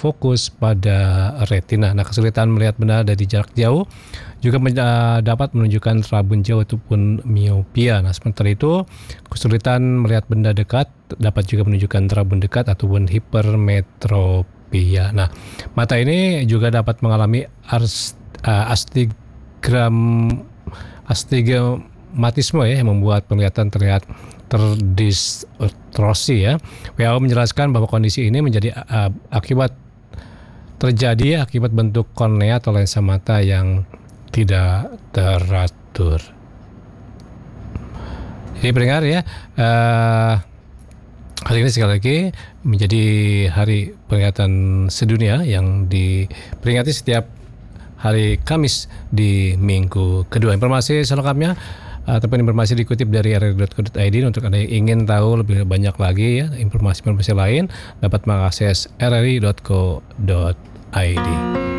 fokus pada retina. Nah, kesulitan melihat benda dari jarak jauh juga dapat menunjukkan terabun jauh ataupun miopia. Nah, sementara itu kesulitan melihat benda dekat dapat juga menunjukkan terabun dekat ataupun hipermetropia. Nah, mata ini juga dapat mengalami astigmatisme ya, yang membuat penglihatan terlihat terdistorsi ya. WHO menjelaskan bahwa kondisi ini terjadi akibat bentuk kornea atau lensa mata yang tidak teratur. Jadi pendengar ya, hari ini sekali lagi menjadi Hari Penglihatan Sedunia yang diperingati setiap hari Kamis di minggu kedua. Informasi selengkapnya ataupun informasi dikutip dari rri.co.id. Untuk Anda yang ingin tahu lebih banyak lagi ya informasi lain, dapat mengakses rri.co.id.